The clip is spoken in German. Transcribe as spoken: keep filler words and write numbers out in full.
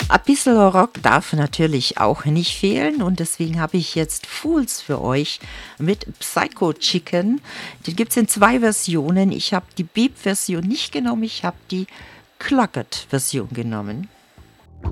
Ein bisschen Rock darf natürlich auch nicht fehlen und deswegen habe ich jetzt Fools für euch mit Psycho Chicken. Den gibt es in zwei Versionen. Ich habe die Beep-Version nicht genommen, ich habe die Clucket-Version genommen.